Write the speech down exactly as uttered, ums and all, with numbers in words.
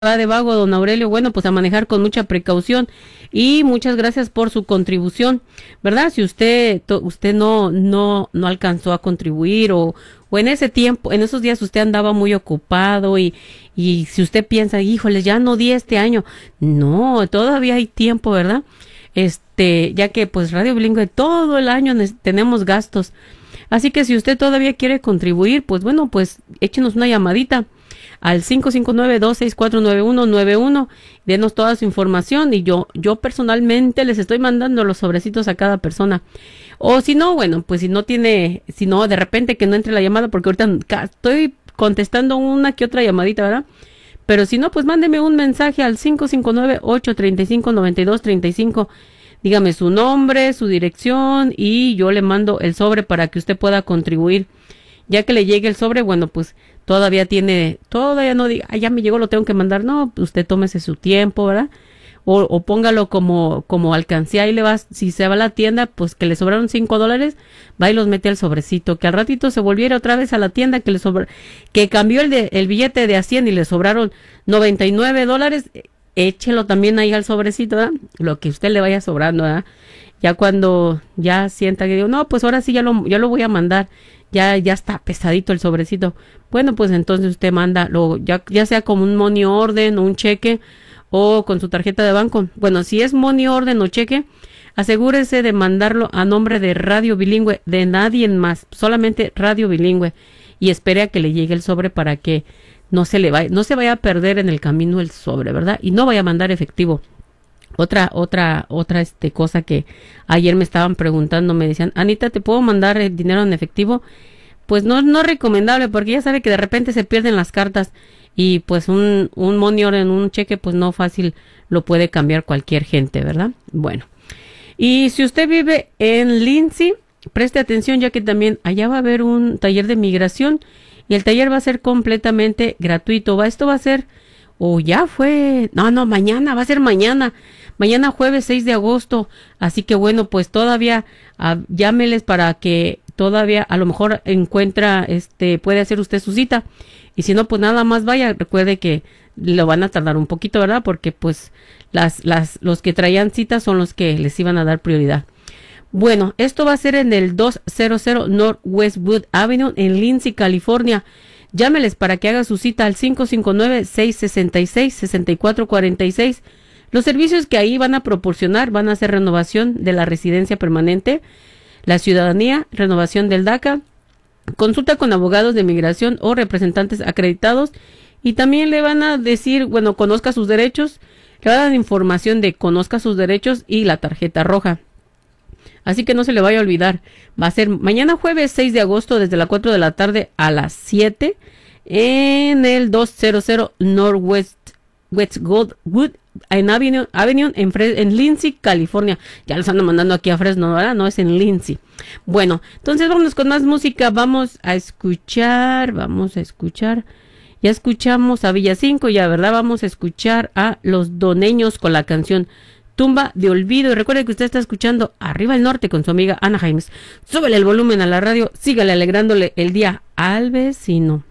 va de vago, don Aurelio. Bueno, pues a manejar con mucha precaución y muchas gracias por su contribución, ¿verdad? Si usted to, usted no no no alcanzó a contribuir o o en ese tiempo, en esos días usted andaba muy ocupado y y si usted piensa, híjole, ya no di este año, no, todavía hay tiempo, ¿verdad? Este, ya que pues Radio Bilingüe todo el año tenemos gastos. Así que si usted todavía quiere contribuir, pues bueno, pues échenos una llamadita al cinco cinco nueve, dos seis cuatro, nueve uno nueve uno, denos toda su información y yo yo personalmente les estoy mandando los sobrecitos a cada persona. O si no, bueno, pues si no tiene, si no, de repente que no entre la llamada, porque ahorita estoy contestando una que otra llamadita, ¿verdad? Pero si no, pues mándeme un mensaje al cinco cinco nueve, ocho tres cinco, nueve dos tres cinco. Dígame su nombre, su dirección y yo le mando el sobre para que usted pueda contribuir. Ya que le llegue el sobre, bueno, pues todavía tiene, todavía no diga, ah, ya me llegó, lo tengo que mandar. No, usted tómese su tiempo, ¿verdad? O, o póngalo como, como alcancía y le va, si se va a la tienda, pues que le sobraron cinco dólares, va y los mete al sobrecito. Que al ratito se volviera otra vez a la tienda, que le sobra, que cambió el, de, el billete de a cien y le sobraron noventa y nueve dólares, échelo también ahí al sobrecito, ¿verdad? Lo que usted le vaya sobrando, ¿verdad? Ya cuando ya sienta que digo, no, pues ahora sí ya lo, ya lo voy a mandar. Ya, ya está pesadito el sobrecito. Bueno, pues entonces usted manda, lo, ya, ya sea como un money order o un cheque o con su tarjeta de banco. Bueno, si es money order o cheque, asegúrese de mandarlo a nombre de Radio Bilingüe, de nadie más, solamente Radio Bilingüe, y espere a que le llegue el sobre para que no se le vaya, no se vaya a perder en el camino el sobre, ¿verdad? Y no vaya a mandar efectivo. Otra, otra, otra este cosa que ayer me estaban preguntando, me decían, Anita, ¿te puedo mandar el dinero en efectivo? Pues no, no es recomendable porque ya sabe que de repente se pierden las cartas y pues un, un money order en un cheque pues no fácil lo puede cambiar cualquier gente, ¿verdad? Bueno, y si usted vive en Lindsay, preste atención ya que también allá va a haber un taller de migración y el taller va a ser completamente gratuito. Va, esto va a ser, o oh, ya fue, no, no, mañana, va a ser mañana. Mañana jueves seis de agosto, así que bueno, pues todavía uh, llámeles para que todavía a lo mejor encuentra, este, puede hacer usted su cita. Y si no, pues nada más vaya, recuerde que lo van a tardar un poquito, ¿verdad? Porque pues las, las, los que traían citas son los que les iban a dar prioridad. Bueno, esto va a ser en el doscientos North Westwood Avenue en Lindsay, California. Llámeles para que haga su cita al cinco cinco nueve, seis seis seis, seis cuatro cuatro seis. Los servicios que ahí van a proporcionar van a ser renovación de la residencia permanente, la ciudadanía, renovación del DACA, consulta con abogados de migración o representantes acreditados y también le van a decir, bueno, conozca sus derechos, le van a dar información de conozca sus derechos y la tarjeta roja. Así que no se le vaya a olvidar, va a ser mañana jueves seis de agosto desde las cuatro de la tarde a las siete en el doscientos Northwest Westwood en Avenue, Avenue en, Fre en Lindsay, California. Ya los ando mandando aquí a Fresno, ¿verdad? No, es en Lindsay. Bueno, entonces vámonos con más música. Vamos a escuchar, vamos a escuchar. Ya escuchamos a Villacinco, ya, ¿verdad? Vamos a escuchar a Los Doneños con la canción Tumba de Olvido. Y recuerde que usted está escuchando Arriba el Norte con su amiga Ana Jaimes. Súbele el volumen a la radio, sígale alegrándole el día al vecino.